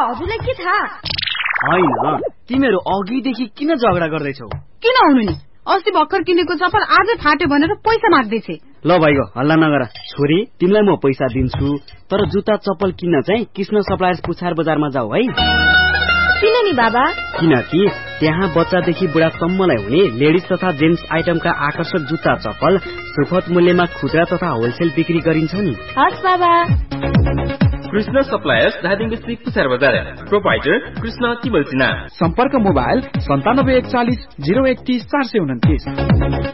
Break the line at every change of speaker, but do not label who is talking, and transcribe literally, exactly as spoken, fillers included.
हजुरलाई के थाहा?
हैन, तिमीहरू अघिदेखि किन झगडा गर्दैछौ?
किन हुनु नि, अस्ति भर्खर किनेको चप्पल आज फाट्यो भनेर पैसा माग्दैछे।
ल भाइको हल्ला नगर। छोरी, तिमीलाई म पैसा दिन्छु, तर जुत्ता चप्पल किन्न चाहिँ कृष्ण सप्लायर्स पुछार बजारमा जाऊ है।
किन नि बाबा?
किनकि त्यहाँ बच्चादेखि बुढासम्मलाई हुने लेडिज तथा जेन्ट्स आइटमका आकर्षक जुत्ता चप्पल सुपथ मूल्यमा खुद्रा तथा होलसेल बिक्री गरिन्छ नि।
हस् बाबा।
कृष्ण सप्लायर्स धादिङ डिस्ट्रिक्ट पुछार बजार। प्रोपाइटर कृष्ण किबल सिन्हा।
सम्पर्क मोबाइल सन्तानब्बे एकचालिस जिरो एकतीस चार सय उन्तिस।